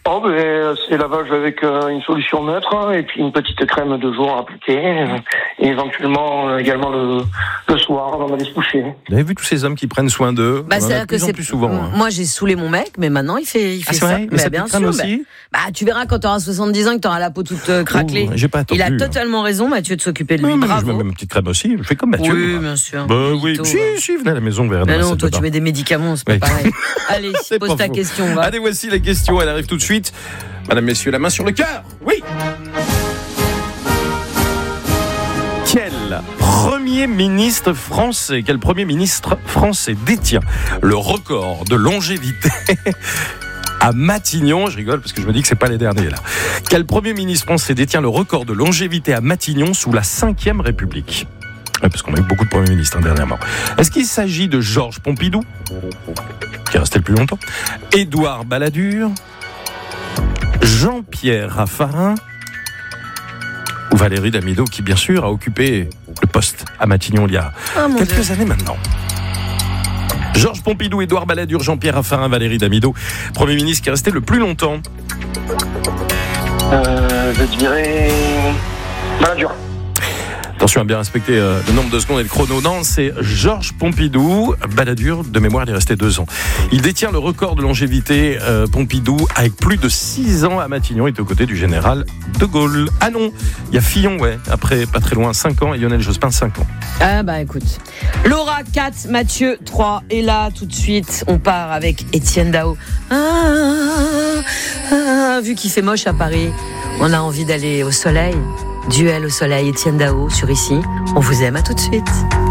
Oh, c'est lavage avec une solution neutre et puis une petite crème de jour à appliquer et éventuellement également le soir avant d'aller se coucher. Vous avez vu tous ces hommes qui prennent soin d'eux? C'est-à-dire que c'est plus souvent. Moi, j'ai saoulé mon mec, mais maintenant il fait c'est ça. vrai, mais ça bien te crame sûr. aussi. Tu verras quand tu auras 70 ans que tu auras la peau toute craquelée. J'ai pas attendu. Il a totalement raison, Mathieu, de s'occuper de lui. Je Bravo. mets ma petite crème aussi. Je fais comme Mathieu. Oui, bien sûr. Oui, si, venez à la maison. Mais non, toi, tu mets des médicaments, c'est pas pareil. Allez, pose ta question. Allez, voici la question. Elle arrive tout de suite. Madame, messieurs, la main sur le cœur. Oui. Quel premier ministre français détient le record de longévité à Matignon? Je rigole parce que je me dis que c'est pas les derniers là. Quel premier ministre français détient le record de longévité à Matignon sous la Ve République? Parce qu'on a eu beaucoup de premiers ministres dernièrement. Est-ce qu'il s'agit de Georges Pompidou, qui est resté le plus longtemps, Édouard Balladur, Jean-Pierre Raffarin ou Valérie Damido, qui bien sûr a occupé le poste à Matignon il y a quelques années maintenant? Georges Pompidou, Édouard Balladur, Jean-Pierre Raffarin, Valérie Damido, Premier ministre qui est resté le plus longtemps. Je dirais Balladur. Attention à bien respecter le nombre de secondes et le chrono. Non, c'est Georges Pompidou. Balladur, de mémoire, il est resté 2 ans. Il détient le record de longévité, Pompidou, avec plus de 6 ans à Matignon. Il est aux côtés du général de Gaulle. Ah non, il y a Fillon, après, pas très loin, 5 ans, et Lionel Jospin, 5 ans. Écoute. Laura, 4, Mathieu, 3. Et là, tout de suite, on part avec Étienne Dao. Vu qu'il fait moche à Paris, on a envie d'aller au soleil. Duel au soleil, Étienne Dao sur Ici. On vous aime, à tout de suite.